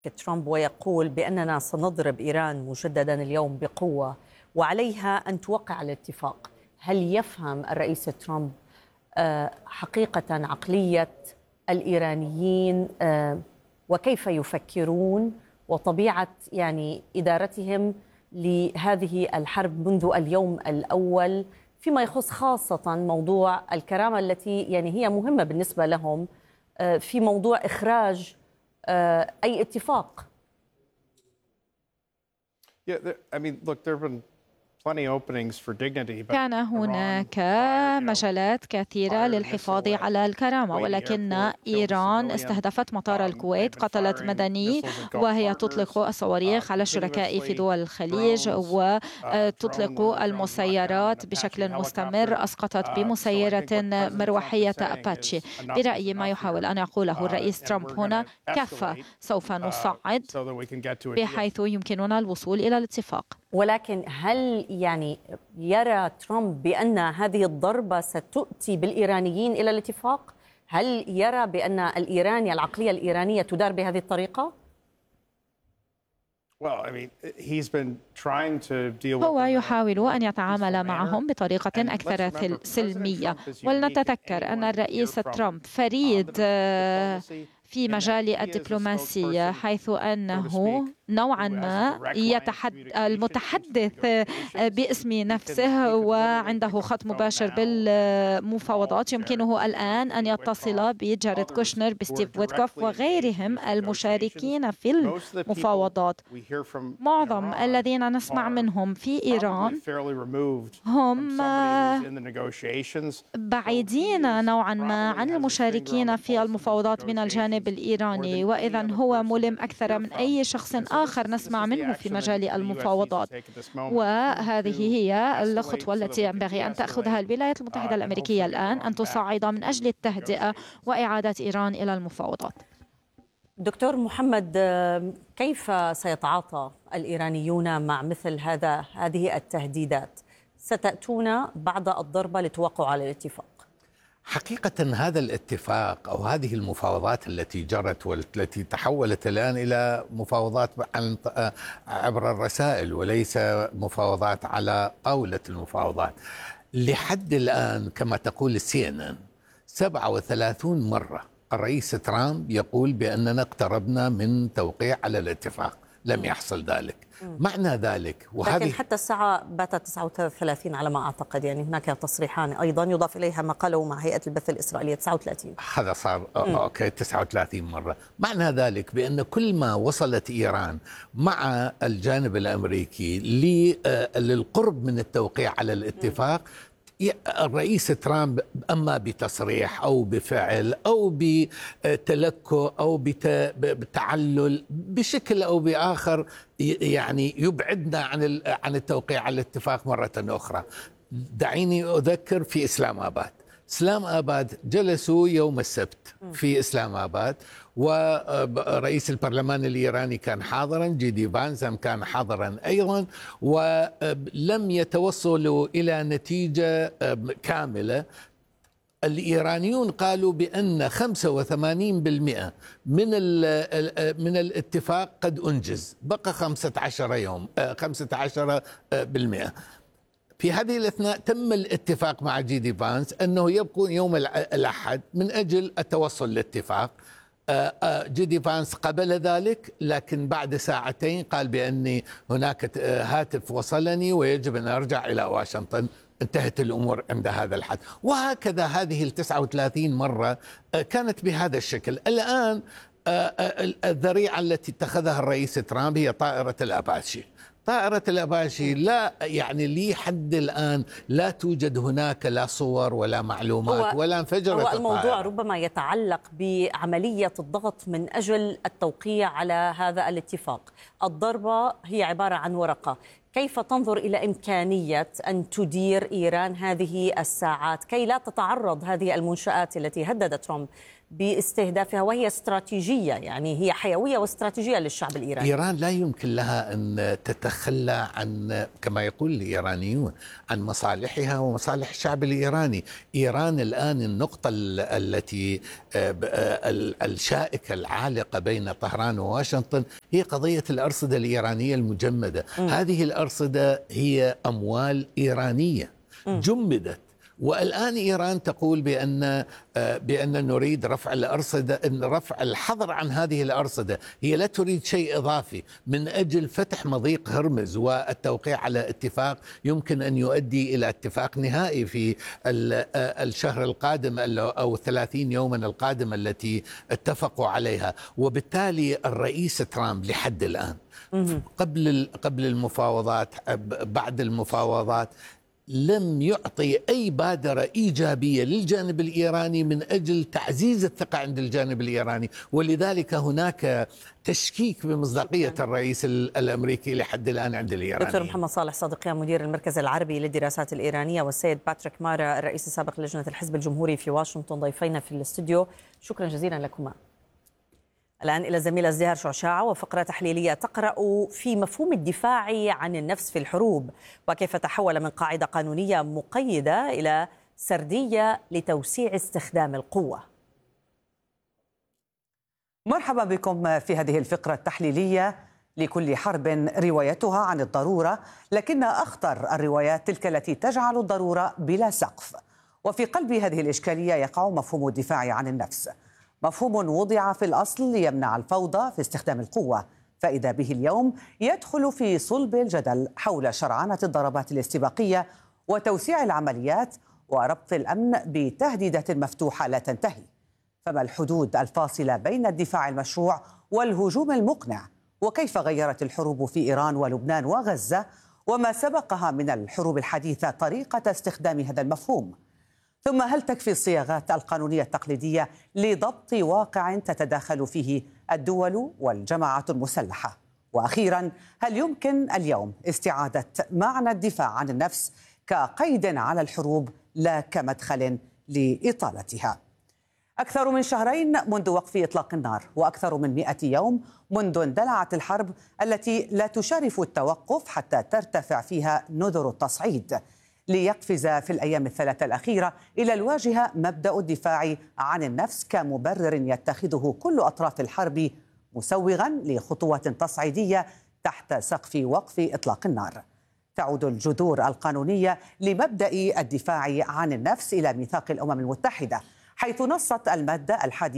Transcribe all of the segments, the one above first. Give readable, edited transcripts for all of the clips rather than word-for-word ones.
ترامب ويقول بأننا سنضرب إيران مجددا اليوم بقوة وعليها أن توقع الاتفاق. هل يفهم الرئيس ترامب حقيقة عقلية الإيرانيين وكيف يفكرون وطبيعة إدارتهم لهذه الحرب منذ اليوم الأول فيما يخص خاصة موضوع الكرامة التي هي مهمة بالنسبة لهم في موضوع إخراج أي اتفاق؟ كان هناك مجالات كثيرة للحفاظ على الكرامة، ولكن إيران استهدفت مطار الكويت، قتلت مدني وهي تطلق الصواريخ على الشركاء في دول الخليج وتطلق المسيرات بشكل مستمر. أسقطت بمسيرة مروحية أباتشي. برأيي ما يحاول أن يقوله الرئيس ترامب هنا كفة، سوف نصعد بحيث يمكننا الوصول إلى الاتفاق. ولكن هل يرى ترامب بأن هذه الضربة ستؤتي بالإيرانيين إلى الاتفاق؟ هل يرى بأن العقلية الإيرانية تدار بهذه الطريقة؟ هو يحاول أن يتعامل معهم بطريقة أكثر سلمية، ولنتذكر أن الرئيس ترامب فريد في مجال الدبلوماسية، حيث أنه نوعا ما المتحدث باسم نفسه وعنده خط مباشر بالمفاوضات. يمكنه الآن أن يتصل بجاريد كوشنر، بستيف ويتكوف وغيرهم المشاركين في المفاوضات. معظم الذين نسمع منهم في إيران هم بعيدين نوعا ما عن المشاركين في المفاوضات من الجانب الإيراني، وإذا هو ملم أكثر من أي شخص آخر نسمع منه في مجال المفاوضات. وهذه هي الخطوة التي ينبغي أن تأخذها الولايات المتحدة الأمريكية الآن، أن تصعد من أجل التهدئة وإعادة إيران إلى المفاوضات. دكتور محمد، كيف سيتعاطى الإيرانيون مع مثل هذه التهديدات؟ ستأتون بعد الضربة لتوقعوا على الاتفاق؟ حقيقة هذا الاتفاق أو هذه المفاوضات التي جرت والتي تحولت الآن إلى مفاوضات عبر الرسائل وليس مفاوضات على طاولة المفاوضات، لحد الآن كما تقول CNN 37 مرة الرئيس ترامب يقول بأننا اقتربنا من توقيع على الاتفاق، لم يحصل ذلك. معنى ذلك لكن حتى الساعة باتت 39 على ما أعتقد، هناك تصريحان أيضا يضاف إليها ما قالوا مع هيئة البث الإسرائيلية 39. هذا صار أوكي 39 مرة. معنى ذلك بأن كل ما وصلت إيران مع الجانب الأمريكي للقرب من التوقيع على الاتفاق، الرئيس ترامب أما بتصريح أو بفعل أو بتلكؤ أو بتعلل بشكل أو بآخر يبعدنا عن التوقيع على الاتفاق مرة أخرى. دعيني أذكر في إسلام آباد جلسوا يوم السبت في إسلام آباد، ورئيس البرلمان الإيراني كان حاضرا، جيدي فانس كان حاضرا أيضا، ولم يتوصلوا إلى نتيجة كاملة. الإيرانيون قالوا بأن 85% من الاتفاق قد أنجز، بقى 15 يوم 15%. في هذه الأثناء تم الاتفاق مع جيدي فانس أنه يبقى يوم الأحد من أجل التوصل لاتفاق. جيدي فانس قبل ذلك، لكن بعد ساعتين قال بأني هناك هاتف وصلني ويجب أن أرجع إلى واشنطن. انتهت الأمور عند هذا الحد. وهكذا هذه 39 مرة كانت بهذا الشكل. الآن الذريعة التي اتخذها الرئيس ترامب هي طائرة الأباشي. لا لي حد الآن لا توجد هناك لا صور ولا معلومات ولا انفجرت هو الموضوع ربما يتعلق بعملية الضغط من أجل التوقيع على هذا الاتفاق. الضربة هي عبارة عن ورقة. كيف تنظر إلى إمكانية أن تدير إيران هذه الساعات كي لا تتعرض هذه المنشآت التي هدد ترامب باستهدافها وهي استراتيجية، يعني هي حيوية واستراتيجية للشعب الإيراني. إيران لا يمكن لها أن تتخلى عن، كما يقول الإيرانيون، عن مصالحها ومصالح الشعب الإيراني. إيران الآن النقطة التي الشائكة العالقة بين طهران وواشنطن هي قضية الأرصدة الإيرانية المجمدة. هذه الأرصدة هي أموال إيرانية جمدت، والآن إيران تقول بأن نريد رفع الأرصدة، رفع الحظر عن هذه الأرصدة. هي لا تريد شيء إضافي من أجل فتح مضيق هرمز والتوقيع على اتفاق يمكن أن يؤدي إلى اتفاق نهائي في الشهر القادم أو 30 يوما القادمة التي اتفقوا عليها. وبالتالي الرئيس ترامب لحد الآن قبل المفاوضات، بعد المفاوضات، لم يعطي أي بادرة إيجابية للجانب الإيراني من أجل تعزيز الثقة عند الجانب الإيراني، ولذلك هناك تشكيك بمصداقية الرئيس الأمريكي لحد الآن عند الإيراني. دكتور محمد صالح صادقيان، مدير المركز العربي للدراسات الإيرانية، والسيد باتريك مارا، الرئيس السابق للجنة الحزب الجمهوري في واشنطن، ضيفينا في الاستوديو، شكرا جزيلا لكما. الآن إلى الزميلة ازدهار شعشاعة وفقرة تحليلية تقرأ في مفهوم الدفاع عن النفس في الحروب، وكيف تحول من قاعدة قانونية مقيدة إلى سردية لتوسيع استخدام القوة. مرحبا بكم في هذه الفقرة التحليلية. لكل حرب روايتها عن الضرورة، لكن أخطر الروايات تلك التي تجعل الضرورة بلا سقف. وفي قلب هذه الإشكالية يقع مفهوم الدفاع عن النفس، مفهوم وضع في الأصل ليمنع الفوضى في استخدام القوة، فإذا به اليوم يدخل في صلب الجدل حول شرعنة الضربات الاستباقية وتوسيع العمليات وربط الأمن بتهديدات مفتوحة لا تنتهي. فما الحدود الفاصلة بين الدفاع المشروع والهجوم المقنع؟ وكيف غيرت الحروب في إيران ولبنان وغزة وما سبقها من الحروب الحديثة طريقة استخدام هذا المفهوم؟ ثم هل تكفي الصياغات القانونية التقليدية لضبط واقع تتداخل فيه الدول والجماعات المسلحة؟ وأخيرا، هل يمكن اليوم استعادة معنى الدفاع عن النفس كقيد على الحروب لا كمدخل لإطالتها؟ أكثر من شهرين منذ وقف إطلاق النار، وأكثر من 100 يوم منذ اندلعت الحرب التي لا تشارف التوقف حتى ترتفع فيها نذر التصعيد، ليقفز في الأيام الثلاثة الأخيرة إلى الواجهة مبدأ الدفاع عن النفس كمبرر يتخذه كل أطراف الحرب مسوغا لخطوات تصعيدية تحت سقف وقف إطلاق النار. تعود الجذور القانونية لمبدأ الدفاع عن النفس إلى ميثاق الأمم المتحدة، حيث نصت المادة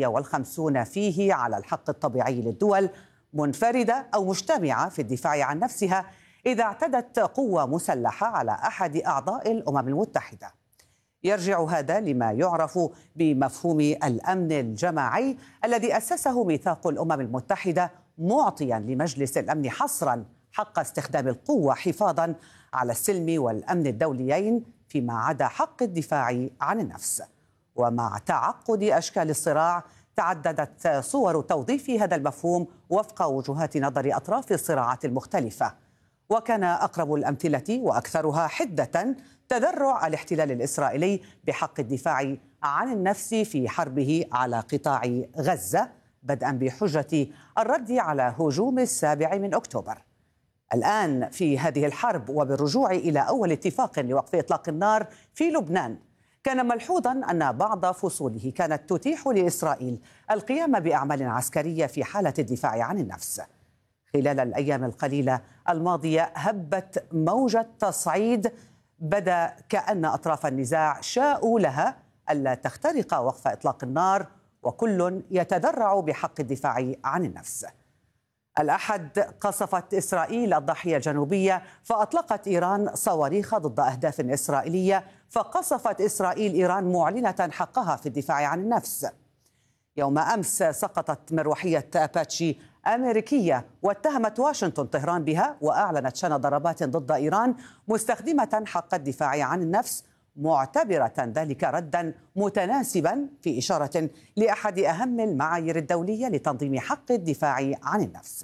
51 فيه على الحق الطبيعي للدول منفردة أو مجتمعة في الدفاع عن نفسها إذا اعتدت قوة مسلحة على أحد أعضاء الأمم المتحدة. يرجع هذا لما يعرف بمفهوم الأمن الجماعي الذي أسسه ميثاق الأمم المتحدة، معطيا لمجلس الأمن حصرا حق استخدام القوة حفاظا على السلم والأمن الدوليين فيما عدا حق الدفاع عن النفس. ومع تعقد أشكال الصراع تعددت صور توظيف هذا المفهوم وفق وجهات نظر أطراف الصراعات المختلفة، وكان أقرب الأمثلة وأكثرها حدة تذرع الاحتلال الإسرائيلي بحق الدفاع عن النفس في حربه على قطاع غزة، بدءا بحجة الرد على هجوم 7 أكتوبر. الآن في هذه الحرب وبالرجوع إلى أول اتفاق لوقف إطلاق النار في لبنان، كان ملحوظا أن بعض فصوله كانت تتيح لإسرائيل القيام بأعمال عسكرية في حالة الدفاع عن النفس. خلال الأيام القليلة الماضية هبت موجة تصعيد بدا كأن أطراف النزاع شاءوا لها ألا تخترق وقف إطلاق النار، وكل يتذرع بحق الدفاع عن النفس. الأحد قصفت إسرائيل الضاحية الجنوبية، فأطلقت إيران صواريخ ضد أهداف إسرائيلية، فقصفت إسرائيل إيران معلنة حقها في الدفاع عن النفس. يوم أمس سقطت مروحية أباتشي أمريكية واتهمت واشنطن طهران بها، وأعلنت شن ضربات ضد إيران مستخدمة حق الدفاع عن النفس، معتبرة ذلك ردا متناسبا في إشارة لأحد أهم المعايير الدولية لتنظيم حق الدفاع عن النفس.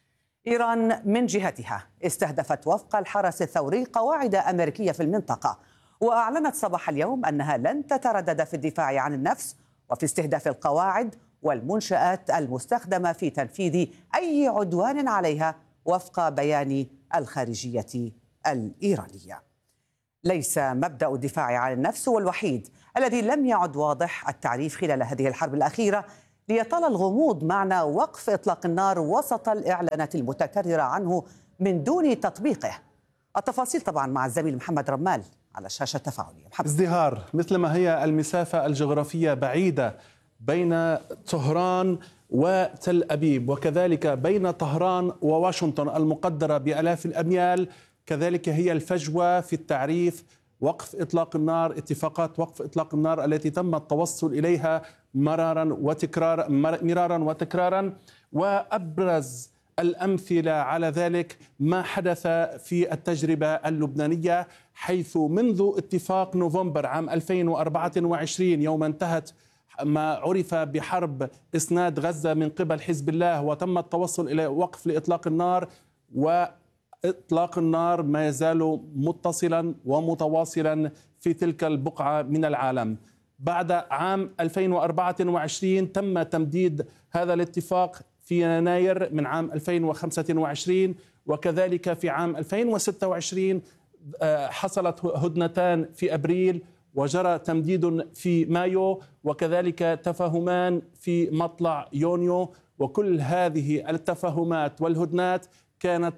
إيران من جهتها استهدفت وفق الحرس الثوري قواعد أمريكية في المنطقة، وأعلنت صباح اليوم أنها لن تتردد في الدفاع عن النفس، وفي استهداف القواعد والمنشآت المستخدمة في تنفيذ أي عدوان عليها وفق بيان الخارجية الإيرانية. ليس مبدأ الدفاع عن النفس هو الوحيد الذي لم يعد واضح التعريف خلال هذه الحرب الأخيرة، ليطال الغموض معنى وقف إطلاق النار وسط الإعلانات المتكررة عنه من دون تطبيقه. التفاصيل طبعا مع الزميل محمد رمال على الشاشة التفاعلية. ازدهار مثلما هي المسافة الجغرافية بعيدة بين طهران وتل أبيب، وكذلك بين طهران وواشنطن المقدرة بآلاف الأميال، كذلك هي الفجوة في التعريف وقف إطلاق النار، اتفاقات وقف إطلاق النار التي تم التوصل إليها مرارا وتكرارا. وأبرز الأمثلة على ذلك ما حدث في التجربة اللبنانية، حيث منذ اتفاق نوفمبر عام 2024 يوم انتهت ما عرف بحرب إسناد غزة من قبل حزب الله وتم التوصل إلى وقف لإطلاق النار، وإطلاق النار ما يزال متصلا ومتواصلا في تلك البقعة من العالم. بعد عام 2024 تم تمديد هذا الاتفاق في يناير من عام 2025، وكذلك في عام 2026 حصلت هدنتان في أبريل وجرى تمديد في مايو، وكذلك تفاهمان في مطلع يونيو. وكل هذه التفاهمات والهدنات كانت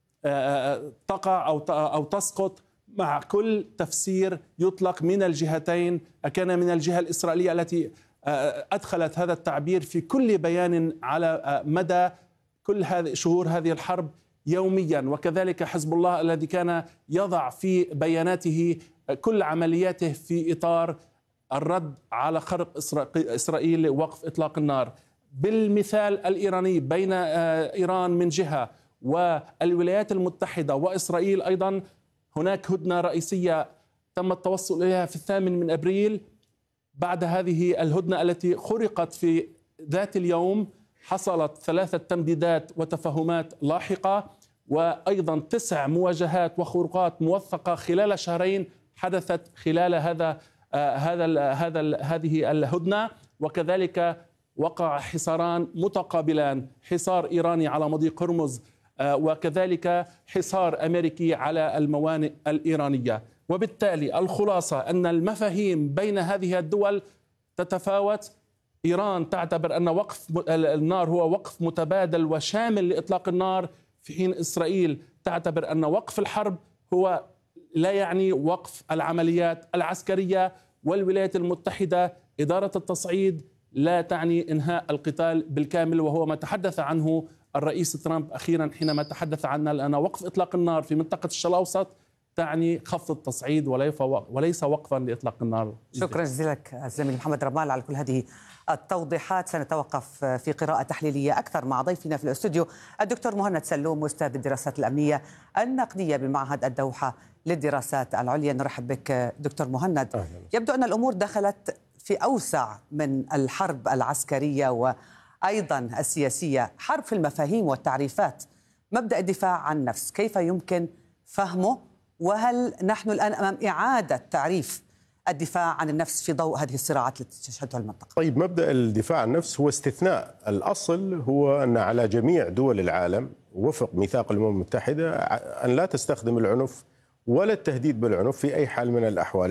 تقع أو تسقط مع كل تفسير يطلق من الجهتين، أكان من الجهة الإسرائيلية التي أدخلت هذا التعبير في كل بيان على مدى كل هذه شهور هذه الحرب يوميا، وكذلك حزب الله الذي كان يضع في بياناته كل عملياته في إطار الرد على خرق إسرائيل لوقف إطلاق النار. بالمثال الإيراني بين إيران من جهة والولايات المتحدة وإسرائيل أيضا، هناك هدنة رئيسية تم التوصل إليها في 8 أبريل. بعد هذه الهدنة التي خرقت في ذات اليوم حصلت 3 تمديدات وتفاهمات لاحقة، وأيضا 9 مواجهات وخروقات موثقة خلال شهرين حدثت خلال هذه الهدنة. وكذلك وقع حصاران متقابلان، حصار إيراني على مضيق هرمز وكذلك حصار أمريكي على الموانئ الإيرانية. وبالتالي الخلاصة أن المفاهيم بين هذه الدول تتفاوت. إيران تعتبر أن وقف النار هو وقف متبادل وشامل لإطلاق النار، في حين إسرائيل تعتبر أن وقف الحرب هو لا يعني وقف العمليات العسكرية، والولايات المتحدة إدارة التصعيد لا تعني إنهاء القتال بالكامل، وهو ما تحدث عنه الرئيس ترامب أخيرا حينما تحدث عن أن وقف إطلاق النار في منطقة الشرق الأوسط تعني خفض التصعيد وليس وقفا لإطلاق النار. شكرا جزيلا لك الزميل محمد رمال على كل هذه التوضيحات. سنتوقف في قراءة تحليلية أكثر مع ضيفنا في الاستوديو الدكتور مهند سلوم، أستاذ الدراسات الأمنية النقدية بمعهد الدوحة للدراسات العليا. نرحب بك دكتور مهند. يبدو أن الأمور دخلت في أوسع من الحرب العسكرية وأيضا السياسية، حرب في المفاهيم والتعريفات. مبدأ الدفاع عن النفس كيف يمكن فهمه؟ وهل نحن الآن أمام إعادة تعريف الدفاع عن النفس في ضوء هذه الصراعات التي تشهدها المنطقة؟ طيب، مبدأ الدفاع عن النفس هو استثناء. الأصل هو أن على جميع دول العالم وفق ميثاق الأمم المتحدة أن لا تستخدم العنف ولا التهديد بالعنف في أي حال من الأحوال.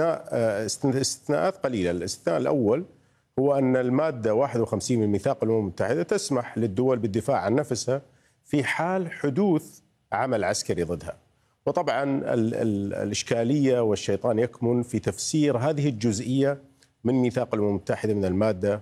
استثناءات قليلة. الاستثناء الأول هو أن المادة 51 من ميثاق الأمم المتحدة تسمح للدول بالدفاع عن نفسها في حال حدوث عمل عسكري ضدها. وطبعا الإشكالية والشيطان يكمن في تفسير هذه الجزئية من ميثاق الأمم المتحدة من المادة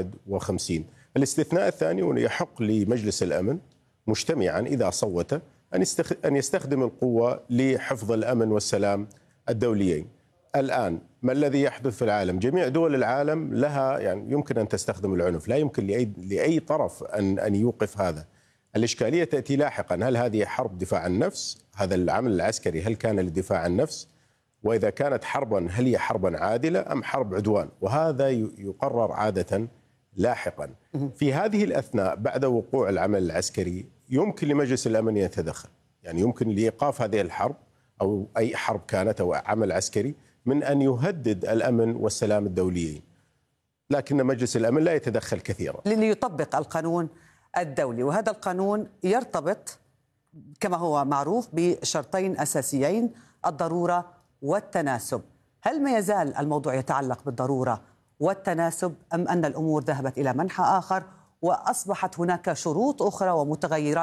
51. الاستثناء الثاني يحق لمجلس الأمن مجتمعا إذا صوت أن يستخدم القوة لحفظ الأمن والسلام الدوليين. الآن ما الذي يحدث في العالم؟ جميع دول العالم لها يمكن أن تستخدم العنف، لا يمكن لأي طرف أن يوقف هذا. الإشكالية تأتي لاحقا، هل هذه حرب دفاع عن النفس؟ هذا العمل العسكري هل كان للدفاع عن النفس؟ وإذا كانت حربا هل هي حربا عادلة أم حرب عدوان؟ وهذا يقرر عادة لاحقا. في هذه الأثناء بعد وقوع العمل العسكري يمكن لمجلس الأمن يتدخل، يمكن لإيقاف هذه الحرب أو أي حرب كانت أو عمل عسكري من أن يهدد الأمن والسلام الدوليين. لكن مجلس الأمن لا يتدخل كثيرا ليطبق القانون الدولي، وهذا القانون يرتبط كما هو معروف بشرطين أساسيين: الضرورة والتناسب. هل ما يزال الموضوع يتعلق بالضرورة والتناسب أم أن الأمور ذهبت إلى منحى آخر وأصبحت هناك شروط أخرى ومتغيرات